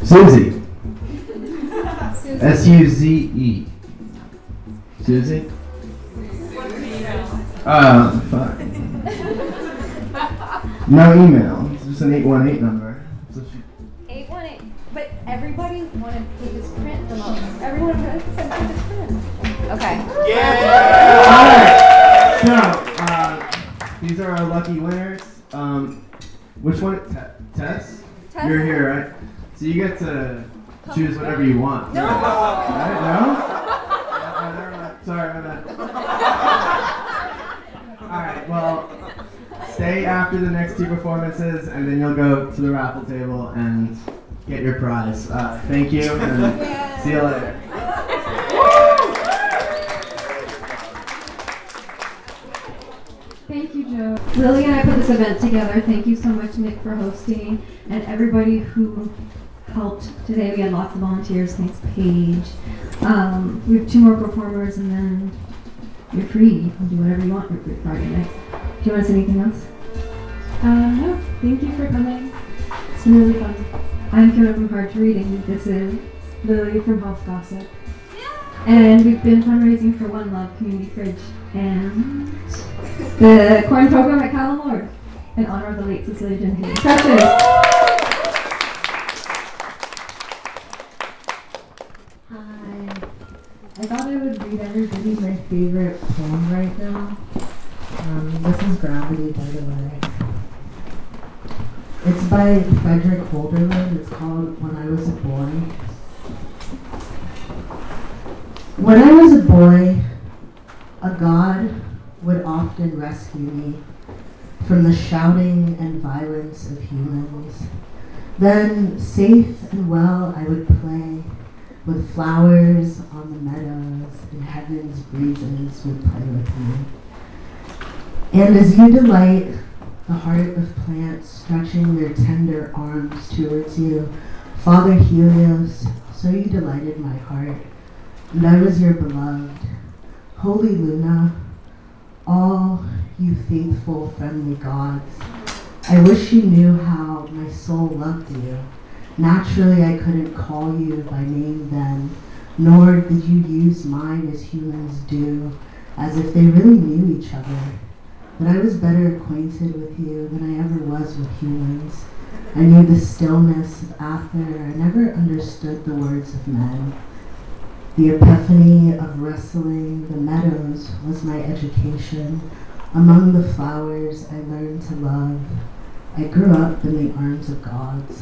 Susie. S-U-Z-E. Susie? Fuck. No email. It's just an 818 number. So 818. But everybody wanted his print the most. Everyone said his print. Okay. Yeah! Alright. So, these are our lucky winners. Which one? Tess? You're here, right? So you get to choose whatever you want. No! Right? No? Never mind. Sorry, my bad. Alright, well, stay after the next two performances, and then you'll go to the raffle table and get your prize. Thank you, and see you later. Thank you, Joe. Lily and I put this event together. Thank you so much, Nick, for hosting, and everybody who helped today. We had lots of volunteers. Thanks, Paige. We have two more performers, and then you're free. You can do whatever you want your Good Friday night. Do you want to say anything else? No. Thank you for coming. It's been really fun. I'm Fiona from Hard to Reading. This is Lily from House Gossip. And we've been fundraising for One Love Community Fridge and the corn program at Callum Lord in honor of the late Cecilia Gentile. Precious! Hi. I thought I would read everybody my favorite poem right now. This is Gravity, by the way. It's by Frederick Holderlin. It's called When I Was a Boy. When I was a boy, a god would often rescue me from the shouting and violence of humans. Then, safe and well, I would play with flowers on the meadows, and heaven's breezes would play with me. And as you delight the heart of plants stretching their tender arms towards you, Father Helios, so you delighted my heart, and I was your beloved. Holy Luna, all you faithful, friendly gods, I wish you knew how my soul loved you. Naturally, I couldn't call you by name then, nor did you use mine as humans do, as if they really knew each other. But I was better acquainted with you than I ever was with humans. I knew the stillness of Ather. I never understood the words of men. The epiphany of wrestling the meadows was my education. Among the flowers, I learned to love. I grew up in the arms of gods.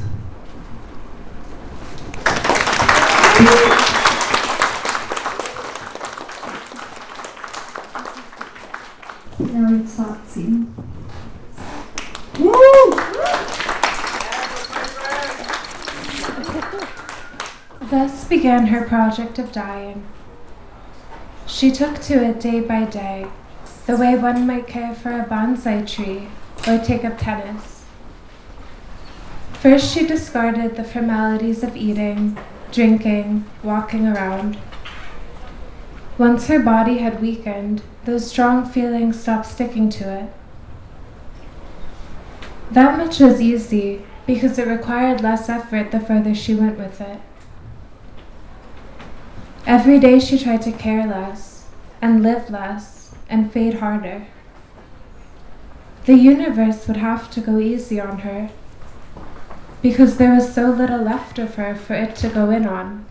Now it's Satsi. Thus began her project of dying. She took to it day by day, the way one might care for a bonsai tree or take up tennis. First, she discarded the formalities of eating, drinking, walking around. Once her body had weakened, those strong feelings stopped sticking to it. That much was easy because it required less effort the further she went with it. Every day she tried to care less and live less and fade harder. The universe would have to go easy on her because there was so little left of her for it to go in on.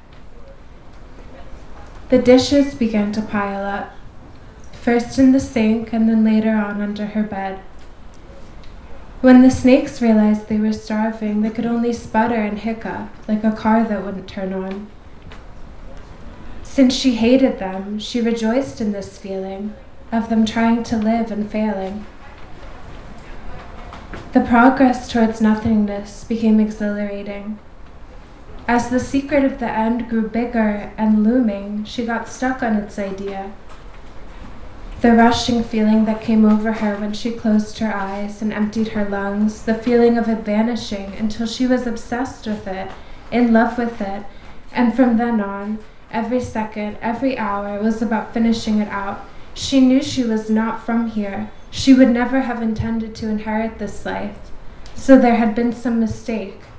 The dishes began to pile up, first in the sink and then later on under her bed. When the snakes realized they were starving, they could only sputter and hiccup like a car that wouldn't turn on. Since she hated them, she rejoiced in this feeling of them trying to live and failing. The progress towards nothingness became exhilarating. As the secret of the end grew bigger and looming, she got stuck on its idea. The rushing feeling that came over her when she closed her eyes and emptied her lungs, the feeling of it vanishing until she was obsessed with it, in love with it, and from then on, every second, every hour was about finishing it out. She knew she was not from here. She would never have intended to inherit this life. So there had been some mistake,